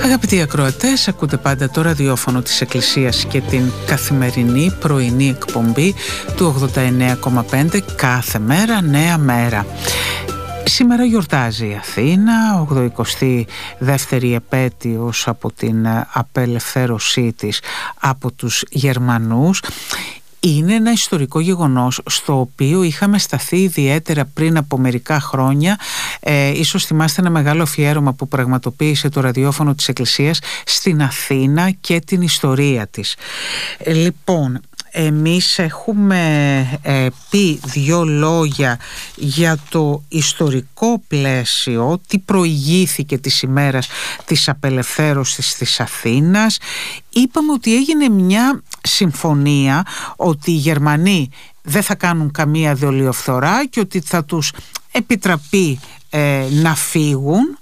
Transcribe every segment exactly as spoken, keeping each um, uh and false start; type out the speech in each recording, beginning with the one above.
Αγαπητοί ακροατές, ακούτε πάντα το ραδιόφωνο της Εκκλησίας και την καθημερινή πρωινή εκπομπή του ογδόντα εννέα κόμμα πέντε κάθε μέρα νέα μέρα. Σήμερα γιορτάζει η Αθήνα, ογδοηκοστή δεύτερη επέτειος από την απελευθέρωσή της από τους Γερμανούς. Είναι ένα ιστορικό γεγονός στο οποίο είχαμε σταθεί ιδιαίτερα πριν από μερικά χρόνια. Ε, ίσως θυμάστε ένα μεγάλο αφιέρωμα που πραγματοποίησε το ραδιόφωνο της Εκκλησίας στην Αθήνα και την ιστορία της. Ε, λοιπόν, εμείς έχουμε ε, πει δύο λόγια για το ιστορικό πλαίσιο, τι προηγήθηκε της ημέρας της απελευθέρωσης της Αθήνας. Είπαμε ότι έγινε μια συμφωνία ότι οι Γερμανοί δεν θα κάνουν καμία δολιοφθορά και ότι θα τους επιτραπεί ε, να φύγουν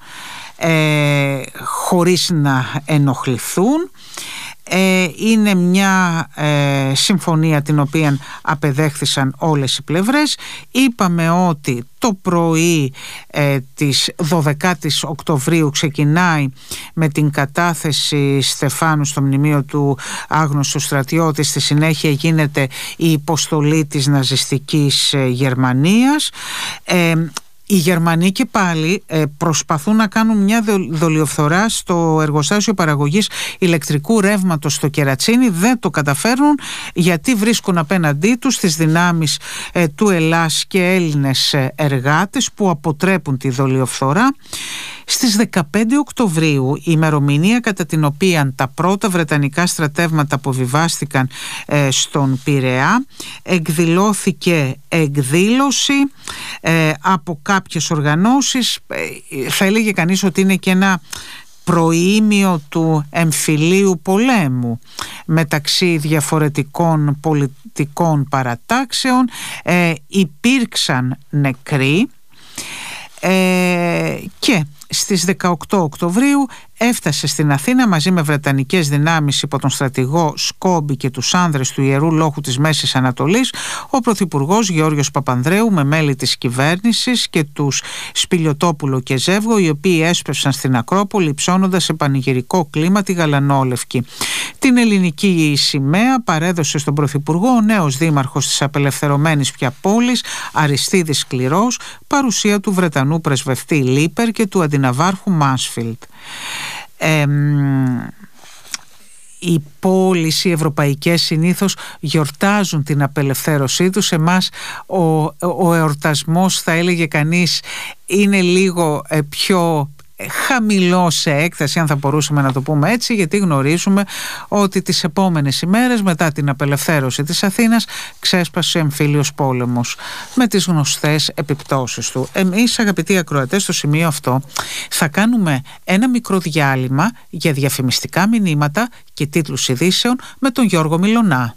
ε, χωρίς να ενοχληθούν. Ε, είναι μια ε, συμφωνία την οποία απεδέχθησαν όλες οι πλευρές. Είπαμε ότι το πρωί ε, της δωδεκάτης Οκτωβρίου ξεκινάει με την κατάθεση Στεφάνου στο μνημείο του άγνωστου στρατιώτη. Στη συνέχεια γίνεται η υποστολή της ναζιστικής ε, Γερμανίας. Ε, Οι Γερμανοί και πάλι ε, προσπαθούν να κάνουν μια δολιοφθορά στο εργοστάσιο παραγωγής ηλεκτρικού ρεύματος στο Κερατσίνι. Δεν το καταφέρνουν γιατί βρίσκουν απέναντί τους τις δυνάμεις ε, του Ελλάς και Έλληνες εργάτες που αποτρέπουν τη δολιοφθορά. Στις δεκαπέντε Οκτωβρίου, η ημερομηνία κατά την οποία τα πρώτα βρετανικά στρατεύματα αποβιβάστηκαν ε, στον Πειραιά, εκδηλώθηκε εκδήλωση ε, από κάποιες οργανώσεις. Ε, θα έλεγε κανείς ότι είναι και ένα προήμιο του εμφυλίου πολέμου μεταξύ διαφορετικών πολιτικών παρατάξεων. Ε, υπήρξαν νεκροί ε, και στις δεκαοκτώ Οκτωβρίου έφτασε στην Αθήνα μαζί με βρετανικές δυνάμεις υπό τον στρατηγό Σκόμπι και τους άνδρες του Ιερού Λόχου της Μέσης Ανατολής ο Πρωθυπουργός Γεώργιος Παπανδρέου με μέλη της κυβέρνησης και τους Σπηλιοτόπουλο και Ζεύγο, οι οποίοι έσπευσαν στην Ακρόπολη υψώνοντας σε πανηγυρικό κλίμα τη γαλανόλευκη. Την ελληνική σημαία παρέδωσε στον Πρωθυπουργό ο νέος δήμαρχος της απελευθερωμένης πια πόλης Αριστίδης Σκληρός, παρουσία του Βρετανού πρεσβευτή Λίπερ και του αντιναβάρχου Μάσφιλτ. Ε, οι πόλεις, οι ευρωπαϊκές συνήθως γιορτάζουν την απελευθέρωσή τους. Εμάς ο, ο εορτασμός, θα έλεγε κανείς, είναι λίγο ε, πιο χαμηλό σε έκταση, αν θα μπορούσαμε να το πούμε έτσι, γιατί γνωρίζουμε ότι τις επόμενες ημέρες μετά την απελευθέρωση της Αθήνας ξέσπασε εμφύλιος πόλεμος με τις γνωστές επιπτώσεις του. Εμείς, αγαπητοί ακροατές, στο σημείο αυτό θα κάνουμε ένα μικρό διάλειμμα για διαφημιστικά μηνύματα και τίτλους ειδήσεων με τον Γιώργο Μιλωνά.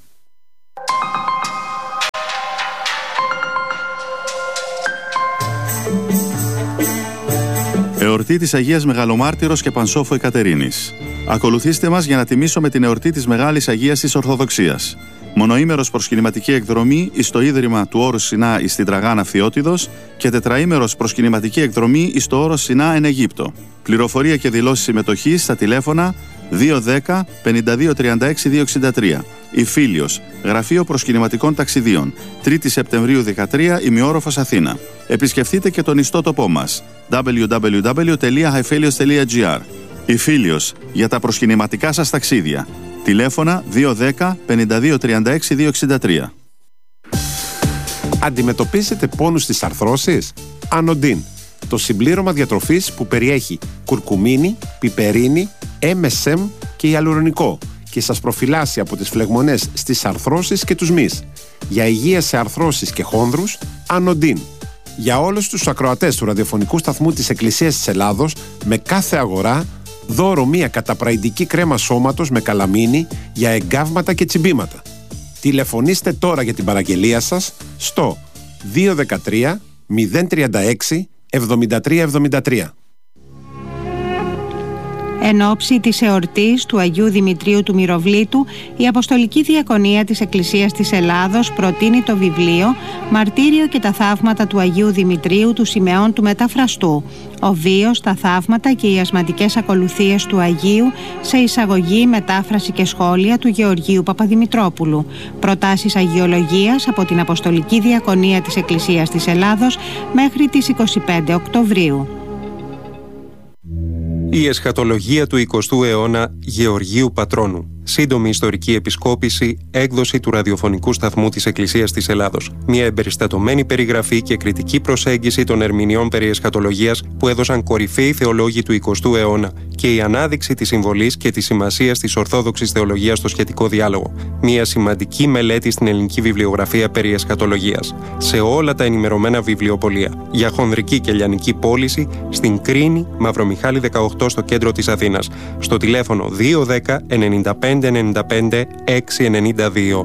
Εορτή της Αγίας Μεγαλομάρτυρος και Πανσόφου Εκατερίνης. Ακολουθήστε μας για να τιμήσουμε την εορτή της Μεγάλης Αγίας της Ορθοδοξίας. Μονοήμερος προσκυνηματική εκδρομή εις το Ίδρυμα του Όρους Σινά εις την Τραγάνα Φθιώτιδος και τετραήμερος προσκυνηματική εκδρομή εις το Όρος Σινά εν Αιγύπτο. Πληροφορία και δηλώσεις συμμετοχής στα τηλέφωνα δύο δέκα πενήντα δύο τριάντα έξι διακόσια εξήντα τρία. Η Φίλιος, Γραφείο Προσκυνηματικών Ταξιδίων, τρίτη Σεπτεμβρίου δεκατρία, ημιόροφος Αθήνα. Επισκεφτείτε και τον ιστότοπό μας double-u double-u double-u τελεία χαϊφέλιος τελεία τζι άρ. Η Φίλιος, για τα προσκυνηματικά σας ταξίδια. Τηλέφωνα δύο δέκα πενήντα δύο τριάντα έξι διακόσια εξήντα τρία. Αντιμετωπίζετε πόνους στις αρθρώσεις? Ανοντίν, το συμπλήρωμα διατροφής που περιέχει κουρκουμίνη, πιπερίνη, εμ ες εμ και ιαλουρονικό και σας προφυλάσσει από τις φλεγμονές στις αρθρώσεις και τους μυς. Για υγεία σε αρθρώσεις και χόνδρους, Ανοντίν. Για όλους τους ακροατές του ραδιοφωνικού σταθμού της Εκκλησίας της Ελλάδος, με κάθε αγορά, δώρο μία καταπραϊντική κρέμα σώματος με καλαμίνη για εγκάβματα και τσιμπήματα. Τηλεφωνήστε τώρα για την παραγγελία σας στο δύο ένα τρία μηδέν τρία έξι εβδομήντα τρία εβδομήντα τρία. Εν ώψη της εορτής του Αγίου Δημητρίου του Μυροβλήτου, η Αποστολική Διακονία της Εκκλησίας της Ελλάδος προτείνει το βιβλίο «Μαρτύριο και τα θαύματα του Αγίου Δημητρίου του Σιμεών του Μεταφραστού. Ο βίος, τα θαύματα και οι ασματικές ακολουθίες του Αγίου σε εισαγωγή, μετάφραση και σχόλια του Γεωργίου Παπαδημητρόπουλου. Προτάσεις αγιολογίας από την Αποστολική Διακονία της Εκκλησίας της Ελλάδος μέχρι τις είκοσι πέντε Οκτωβρίου». Η εσχατολογία του εικοστού αιώνα Γεωργίου Πατρώνου. Σύντομη ιστορική επισκόπηση, έκδοση του ραδιοφωνικού σταθμού της Εκκλησίας της Ελλάδος. Μια εμπεριστατωμένη περιγραφή και κριτική προσέγγιση των ερμηνεών περί εσχατολογίας που έδωσαν κορυφαίοι θεολόγοι του εικοστού αιώνα και η ανάδειξη της συμβολής και της σημασίας της ορθόδοξης θεολογίας στο σχετικό διάλογο. Μια σημαντική μελέτη στην ελληνική βιβλιογραφία περί εσχατολογίας. Σε όλα τα ενημερωμένα βιβλιοπωλεία. Για χονδρική και λιανική πώληση στην Κρίνη, Μαυρομιχάλη δεκαοκτώ στο κέντρο της Αθήνας. Στο τηλέφωνο δύο δέκα ενενήντα πέντε ενενήντα πέντε έξι ενενήντα δύο.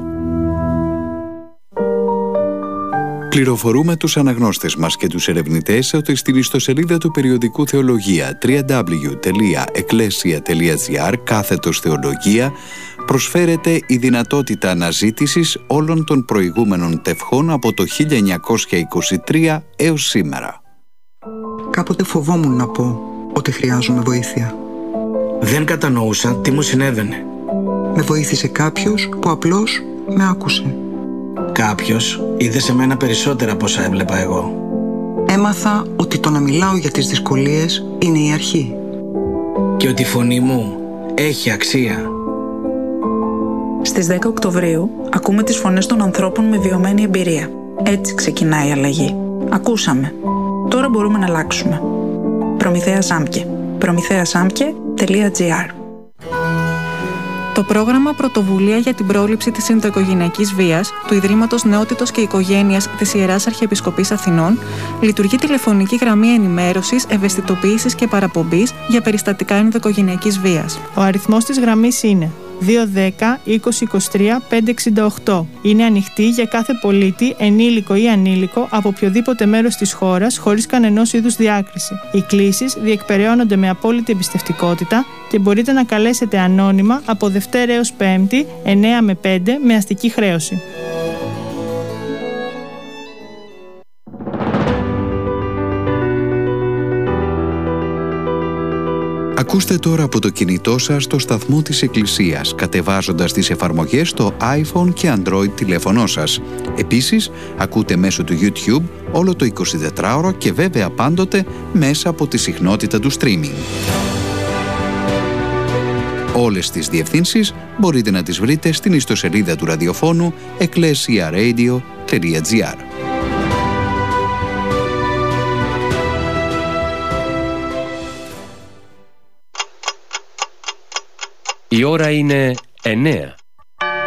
Πληροφορούμε τους αναγνώστες μας και τους ερευνητές ότι στην ιστοσελίδα του περιοδικού Θεολογία double-u double-u double-u τελεία εκκλέσια τελεία gr κάθετος Θεολογία προσφέρεται η δυνατότητα αναζήτησης όλων των προηγούμενων τευχών από το χίλια εννιακόσια είκοσι τρία έως σήμερα. Κάποτε φοβόμουν να πω ότι χρειάζομαι βοήθεια. Δεν κατανοούσα τι μου συνέβαινε. Με βοήθησε κάποιος που απλώς με άκουσε. Κάποιος είδε σε μένα περισσότερα από όσα έβλεπα εγώ. Έμαθα ότι το να μιλάω για τις δυσκολίες είναι η αρχή. Και ότι η φωνή μου έχει αξία. Στις δέκα Οκτωβρίου ακούμε τις φωνές των ανθρώπων με βιωμένη εμπειρία. Έτσι ξεκινάει η αλλαγή. Ακούσαμε. Τώρα μπορούμε να αλλάξουμε. Προμηθέα Σάμκε. προμηθέα σάμκε τελεία gr. Το πρόγραμμα Πρωτοβουλία για την πρόληψη της ενδοοικογενειακής βίας του Ιδρύματος Νεότητος και Οικογένειας της Ιεράς Αρχιεπισκοπής Αθηνών λειτουργεί τηλεφωνική γραμμή ενημέρωσης, ευαισθητοποίησης και παραπομπής για περιστατικά ενδοοικογενειακής βίας. Ο αριθμός της γραμμής είναι δύο δέκα είκοσι είκοσι τρία πεντακόσια εξήντα οκτώ. Είναι ανοιχτή για κάθε πολίτη, ενήλικο ή ανήλικο, από οποιοδήποτε μέρος της χώρας, χωρίς κανενός είδους διάκριση. Οι κλήσεις διεκπεραιώνονται με απόλυτη εμπιστευτικότητα και μπορείτε να καλέσετε ανώνυμα από Δευτέρα έως Πέμπτη, εννέα με πέντε, με αστική χρέωση. Ακούστε τώρα από το κινητό σας το σταθμό της Εκκλησίας, κατεβάζοντας τις εφαρμογές στο iPhone και Android τηλέφωνό σας. Επίσης, ακούτε μέσω του YouTube όλο το εικοσιτετράωρο και βέβαια πάντοτε μέσα από τη συχνότητα του streaming. Όλες τις διευθύνσεις μπορείτε να τις βρείτε στην ιστοσελίδα του ραδιοφώνου εκκλέσια ρέιντιο τελεία gr. Η ώρα είναι εννέα.